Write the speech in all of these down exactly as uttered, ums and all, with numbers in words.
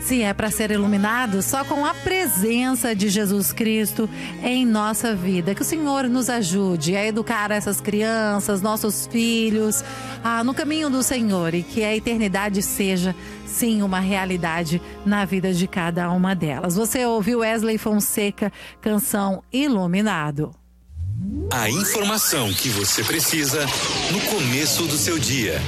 Se é para ser iluminado, só com a presença de Jesus Cristo em nossa vida. Que o Senhor nos ajude a educar essas crianças, nossos filhos, ah, no caminho do Senhor, e que a eternidade seja, sim, uma realidade na vida de cada uma delas. Você ouviu Wesley Fonseca, canção Iluminado. A informação que você precisa no começo do seu dia.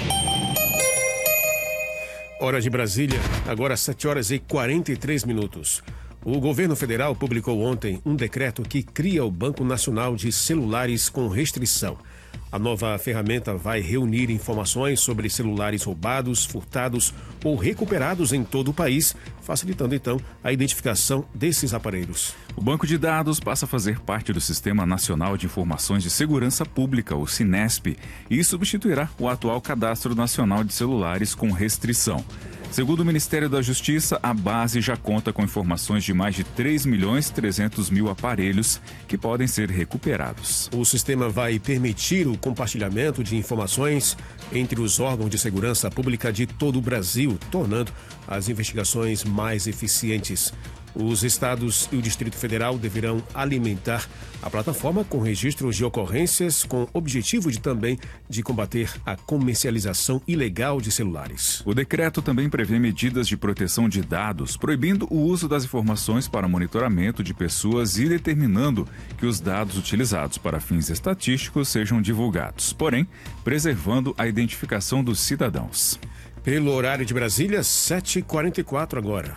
Hora de Brasília, agora sete horas e quarenta e três minutos. O governo federal publicou ontem um decreto que cria o Banco Nacional de Celulares com Restrição. A nova ferramenta vai reunir informações sobre celulares roubados, furtados ou recuperados em todo o país, facilitando então a identificação desses aparelhos. O banco de dados passa a fazer parte do Sistema Nacional de Informações de Segurança Pública, o SINESP, e substituirá o atual Cadastro Nacional de Celulares com Restrição. Segundo o Ministério da Justiça, a base já conta com informações de mais de três milhões e trezentos mil aparelhos que podem ser recuperados. O sistema vai permitir o compartilhamento de informações entre os órgãos de segurança pública de todo o Brasil, tornando as investigações mais eficientes. Os estados e o Distrito Federal deverão alimentar a plataforma com registros de ocorrências, com o objetivo de também de combater a comercialização ilegal de celulares. O decreto também prevê medidas de proteção de dados, proibindo o uso das informações para monitoramento de pessoas e determinando que os dados utilizados para fins estatísticos sejam divulgados, porém, preservando a identificação dos cidadãos. Pelo horário de Brasília, sete e quarenta e quatro agora.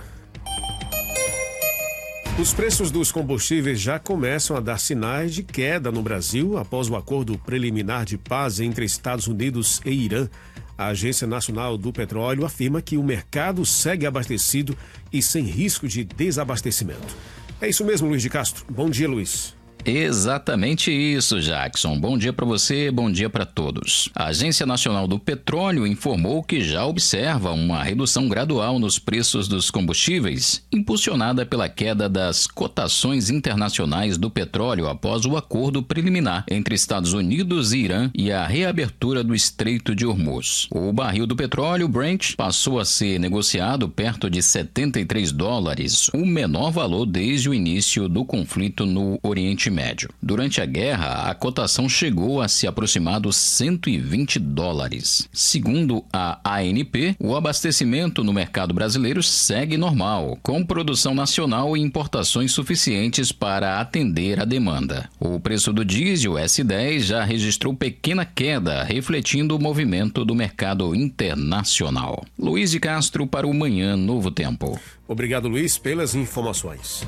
Os preços dos combustíveis já começam a dar sinais de queda no Brasil após o acordo preliminar de paz entre Estados Unidos e Irã. A Agência Nacional do Petróleo afirma que o mercado segue abastecido e sem risco de desabastecimento. É isso mesmo, Luiz de Castro. Bom dia, Luiz. Exatamente isso, Jackson. Bom dia para você, bom dia para todos. A Agência Nacional do Petróleo informou que já observa uma redução gradual nos preços dos combustíveis, impulsionada pela queda das cotações internacionais do petróleo após o acordo preliminar entre Estados Unidos e Irã e a reabertura do Estreito de Hormuz. O barril do petróleo Brent passou a ser negociado perto de setenta e três dólares, o menor valor desde o início do conflito no Oriente Médio. Durante a guerra, a cotação chegou a se aproximar dos cento e vinte dólares. Segundo a A N P, o abastecimento no mercado brasileiro segue normal, com produção nacional e importações suficientes para atender a demanda. O preço do diesel S dez já registrou pequena queda, refletindo o movimento do mercado internacional. Luiz de Castro para o Manhã Novo Tempo. Obrigado, Luiz, pelas informações.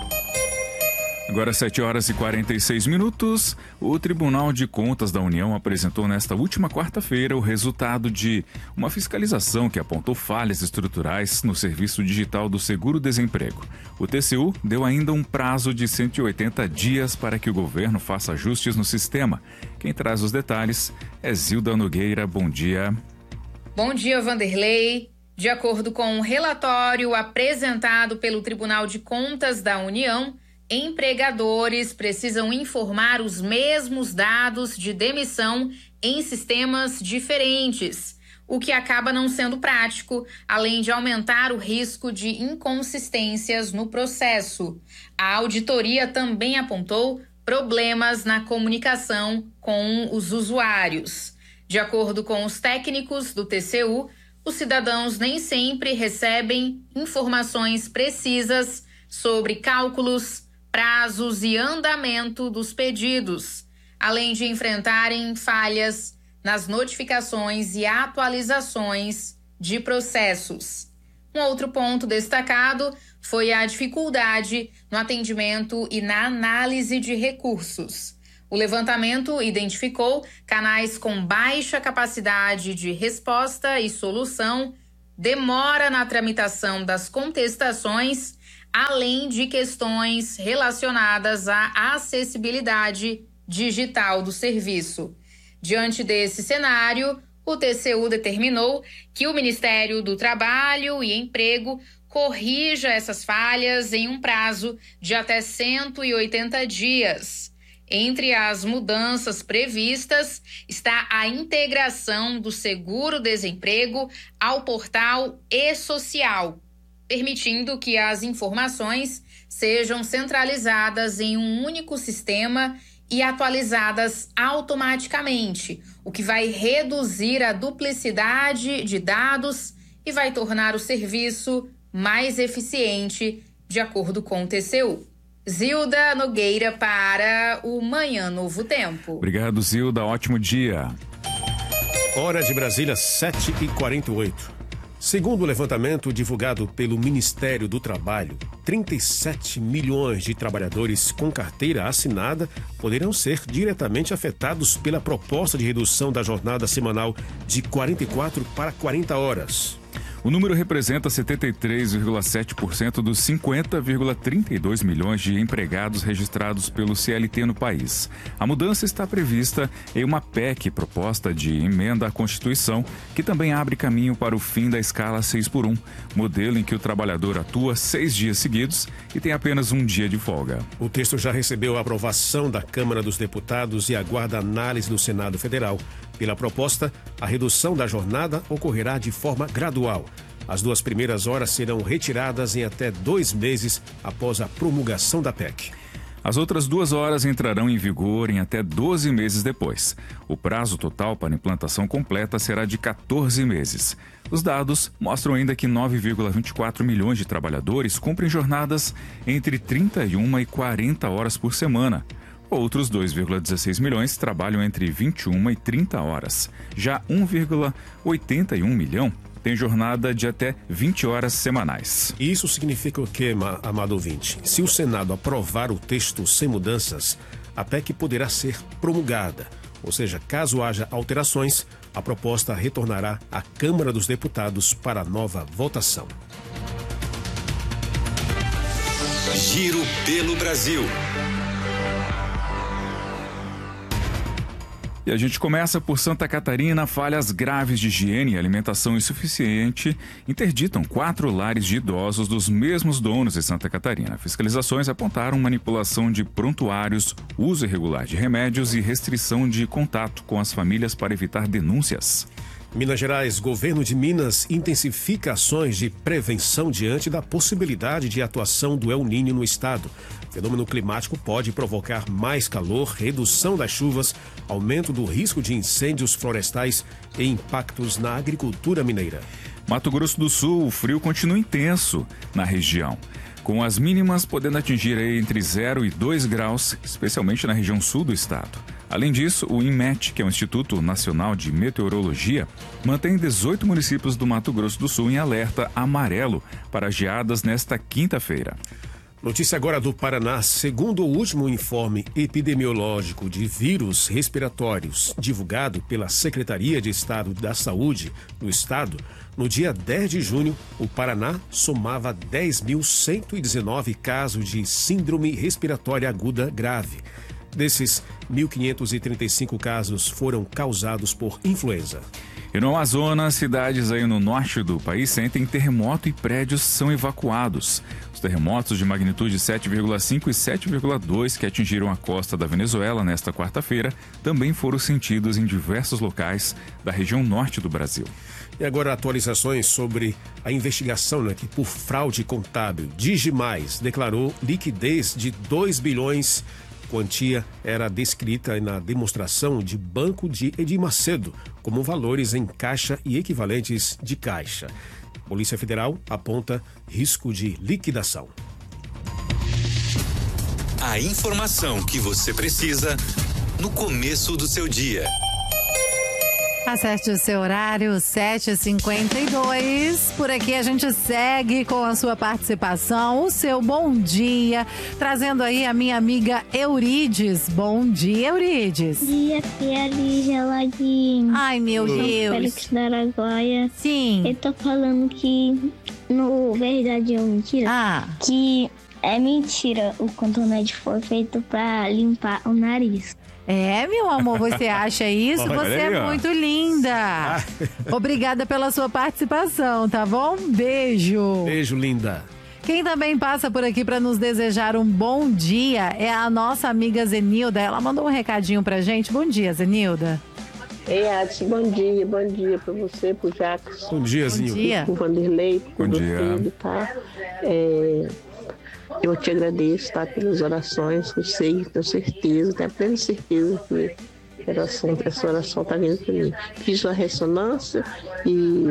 Agora sete horas e quarenta e seis minutos, o Tribunal de Contas da União apresentou nesta última quarta-feira o resultado de uma fiscalização que apontou falhas estruturais no serviço digital do Seguro-Desemprego. O T C U deu ainda um prazo de cento e oitenta dias para que o governo faça ajustes no sistema. Quem traz os detalhes é Zilda Nogueira. Bom dia. Bom dia, Vanderlei. De acordo com um relatório apresentado pelo Tribunal de Contas da União, empregadores precisam informar os mesmos dados de demissão em sistemas diferentes, o que acaba não sendo prático, além de aumentar o risco de inconsistências no processo. A auditoria também apontou problemas na comunicação com os usuários. De acordo com os técnicos do T C U, os cidadãos nem sempre recebem informações precisas sobre cálculos, prazos e andamento dos pedidos, além de enfrentarem falhas nas notificações e atualizações de processos. Um outro ponto destacado foi a dificuldade no atendimento e na análise de recursos. O levantamento identificou canais com baixa capacidade de resposta e solução, demora na tramitação das contestações, além de questões relacionadas à acessibilidade digital do serviço. Diante desse cenário, o T C U determinou que o Ministério do Trabalho e Emprego corrija essas falhas em um prazo de até cento e oitenta dias. Entre as mudanças previstas está a integração do Seguro-Desemprego ao portal e-Social. permitindo que as informações sejam centralizadas em um único sistema e atualizadas automaticamente, o que vai reduzir a duplicidade de dados e vai tornar o serviço mais eficiente, de acordo com o T C U. Zilda Nogueira para o Manhã Novo Tempo. Obrigado, Zilda. Ótimo dia. Hora de Brasília, sete e quarenta e oito. Segundo o levantamento divulgado pelo Ministério do Trabalho, trinta e sete milhões de trabalhadores com carteira assinada poderão ser diretamente afetados pela proposta de redução da jornada semanal de quarenta e quatro para quarenta horas. O número representa setenta e três vírgula sete por cento dos cinquenta vírgula trinta e dois milhões de empregados registrados pelo C L T no país. A mudança está prevista em uma P E C proposta de emenda à Constituição, que também abre caminho para o fim da escala seis por um, modelo em que o trabalhador atua seis dias seguidos e tem apenas um dia de folga. O texto já recebeu a aprovação da Câmara dos Deputados e aguarda análise do Senado Federal. Pela proposta, a redução da jornada ocorrerá de forma gradual. As duas primeiras horas serão retiradas em até dois meses após a promulgação da P E C. As outras duas horas entrarão em vigor em até doze meses depois. O prazo total para implantação completa será de quatorze meses. Os dados mostram ainda que nove vírgula vinte e quatro milhões de trabalhadores cumprem jornadas entre trinta e uma e quarenta horas por semana. Outros dois vírgula dezesseis milhões trabalham entre vinte e uma e trinta horas. Já um vírgula oitenta e um milhão tem jornada de até vinte horas semanais. Isso significa o quê, amado ouvinte? Se o Senado aprovar o texto sem mudanças, a P E C poderá ser promulgada. Ou seja, caso haja alterações, a proposta retornará à Câmara dos Deputados para nova votação. Giro pelo Brasil. E a gente começa por Santa Catarina. Falhas graves de higiene e alimentação insuficiente interditam quatro lares de idosos dos mesmos donos de Santa Catarina. Fiscalizações apontaram manipulação de prontuários, uso irregular de remédios e restrição de contato com as famílias para evitar denúncias. Minas Gerais, governo de Minas intensifica ações de prevenção diante da possibilidade de atuação do El Niño no estado. O fenômeno climático pode provocar mais calor, redução das chuvas, aumento do risco de incêndios florestais e impactos na agricultura mineira. Mato Grosso do Sul, o frio continua intenso na região, com as mínimas podendo atingir entre zero e dois graus, especialmente na região sul do estado. Além disso, o INMET, que é o Instituto Nacional de Meteorologia, mantém dezoito municípios do Mato Grosso do Sul em alerta amarelo para geadas nesta quinta-feira. Notícia agora do Paraná. Segundo o último informe epidemiológico de vírus respiratórios divulgado pela Secretaria de Estado da Saúde do Estado, no dia dez de junho, o Paraná somava dez mil cento e dezenove casos de síndrome respiratória aguda grave. Desses, mil quinhentos e trinta e cinco casos foram causados por influenza. E no Amazonas, cidades aí no norte do país sentem terremoto e prédios são evacuados. Os terremotos de magnitude sete vírgula cinco e sete vírgula dois que atingiram a costa da Venezuela nesta quarta-feira também foram sentidos em diversos locais da região norte do Brasil. E agora atualizações sobre a investigação, né, que por fraude contábil, Digimais declarou liquidez de dois bilhões. Quantia era descrita na demonstração de Banco de Edir Macedo como valores em caixa e equivalentes de caixa. Polícia Federal aponta risco de liquidação. A informação que você precisa no começo do seu dia. Acerte o seu horário, sete e cinquenta e dois. Por aqui a gente segue com a sua participação, o seu bom dia, trazendo aí a minha amiga Eurides. Bom dia, Eurides. Bom dia, aqui é a Lígia lá de... Ai, meu Deus. Félix da Araguaia. Sim. Eu tô falando que, no Verdade ou Mentira, Ah. que é mentira o cotonete foi feito pra limpar o nariz. É, meu amor, você acha isso? Olha Você aí, é ó. muito linda. Obrigada pela sua participação, tá bom? Beijo. Beijo, linda. Quem também passa por aqui para nos desejar um bom dia é a nossa amiga Zenilda. Ela mandou um recadinho pra gente. Bom dia, Zenilda. Ei, Adson, bom dia, bom dia pra você, pro Jackson. Bom dia, Zinho. Bom dia. Pro Vanderlei, pro Bom dia. filho, tá? É, eu te agradeço, tá? Pelas orações, eu sei, tenho certeza, tenho plena certeza que oração, essa oração tá vindo pra mim. Fiz uma ressonância e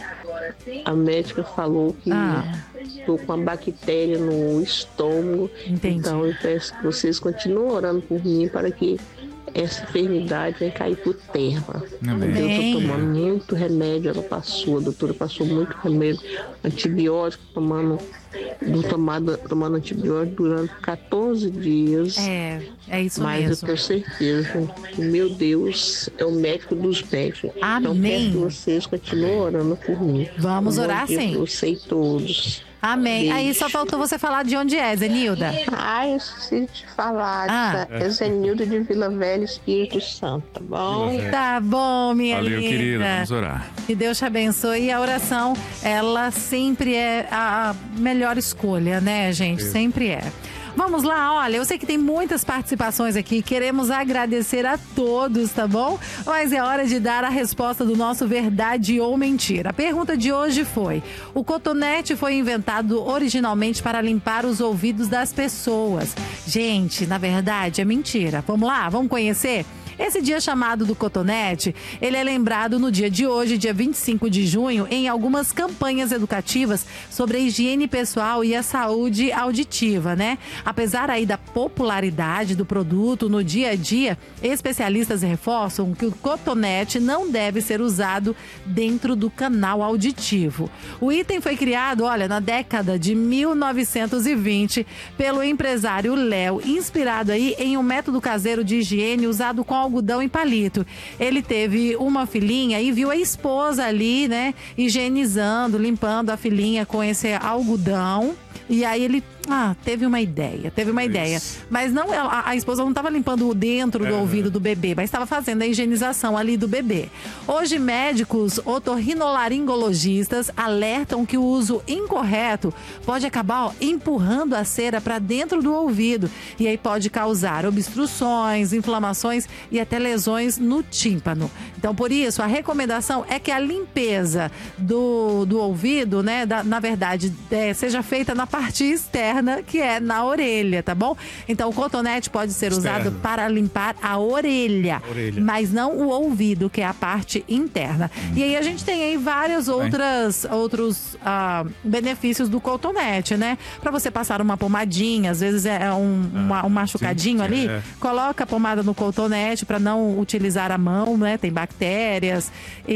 a médica falou que Ah. estou com uma bactéria no estômago. Entendi. Então eu peço que vocês continuem orando por mim para que essa enfermidade venha cair por terra. Amém. Eu Amém. estou tomando muito remédio, ela passou, a doutora passou muito remédio, antibiótico, tomando, tomando, tomando antibiótico durante quatorze dias. É, é isso Mas eu mesmo. tenho certeza que meu Deus é o médico dos médicos. Então Amém. peço que vocês continuem orando por mim. Vamos Um bom orar dia sim. pra você e todos. Amém. Beijo. Aí só faltou você falar de onde é, Zenilda. Ai, eu esqueci de te falar. Ah. tá? É Zenilda de Vila Velha, Espírito Santo, tá bom? Tá bom, minha Valeu, linda. querida. Vamos orar. Que Deus te abençoe. E a oração, ela sempre é a melhor escolha, né, gente? Sempre é. Vamos lá, olha, eu sei que tem muitas participações aqui, queremos agradecer a todos, tá bom? Mas é hora de dar a resposta do nosso verdade ou mentira. A pergunta de hoje foi: o cotonete foi inventado originalmente para limpar os ouvidos das pessoas. Gente, na verdade é mentira. Vamos lá, vamos conhecer? Esse dia chamado do cotonete, ele é lembrado no dia de hoje, dia vinte e cinco de junho, em algumas campanhas educativas sobre a higiene pessoal e a saúde auditiva, né? Apesar aí da popularidade do produto no dia a dia, especialistas reforçam que o cotonete não deve ser usado dentro do canal auditivo. O item foi criado, olha, na década de mil novecentos e vinte pelo empresário Léo, inspirado aí em um método caseiro de higiene usado com algodão e palito. Ele teve uma filhinha e viu a esposa ali, né, higienizando, limpando a filhinha com esse algodão. E aí ele ah, teve uma ideia, teve uma Isso. ideia. Mas não, a, a esposa não estava limpando o dentro do Uhum. ouvido do bebê, mas estava fazendo a higienização ali do bebê. Hoje, médicos otorrinolaringologistas alertam que o uso incorreto pode acabar ó, empurrando a cera para dentro do ouvido. E aí pode causar obstruções, inflamações e até lesões no tímpano. Então, por isso, a recomendação é que a limpeza do, do ouvido, né, da, na verdade, é, seja feita na parte externa, que é na orelha, tá bom? Então, o cotonete pode ser Externo. usado para limpar a orelha, Orelha. mas não o ouvido, que é a parte interna. E aí a gente tem aí vários outras, outros ah, benefícios do cotonete, né? Para você passar uma pomadinha, às vezes é um, uma- um machucadinho sim, ali, é. coloca a pomada no cotonete para não utilizar a mão, né? Tem bactérias.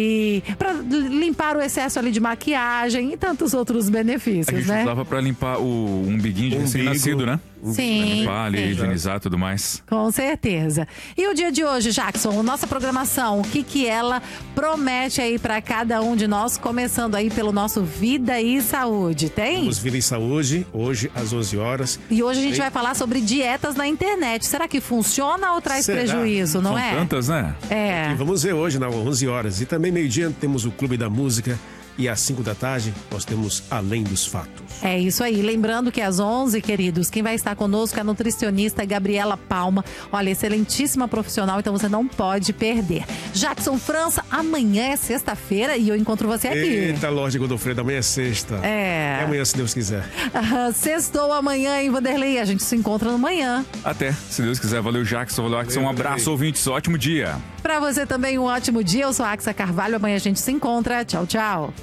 E para limpar o excesso ali de maquiagem e tantos outros A benefícios, gente né? usava pra limpar o umbiguinho de Umbigo. recém-nascido, né? Sim, Limpar ali, sim. higienizar e tudo mais. Com certeza. E o dia de hoje, Jackson, nossa programação, o que que ela promete aí para cada um de nós, começando aí pelo nosso Vida e Saúde, tem? Vamos Vida e Saúde, hoje às onze horas. E hoje a gente Tem. vai falar sobre dietas na internet. Será que funciona ou traz Será? prejuízo, não São é? tantas, né? É. E vamos ver hoje, às onze horas. E também meio-dia temos o Clube da Música. E às cinco da tarde nós temos Além dos Fatos. É isso aí. Lembrando que às onze, queridos, quem vai estar conosco é a nutricionista Gabriela Palma. Olha, excelentíssima profissional, então você não pode perder. Jackson França, amanhã é sexta-feira e eu encontro você aqui. Eita, Lorde Godofredo, amanhã é sexta. É. É amanhã, se Deus quiser. Ah, Sextou amanhã em Vanderlei. A gente se encontra amanhã. Até, se Deus quiser. Valeu, Jackson. Valeu, Jackson. Um Valeu, abraço, valeu. ouvintes. Ótimo dia. Pra você também um ótimo dia. Eu sou a Axa Carvalho. Amanhã a gente se encontra. Tchau, tchau.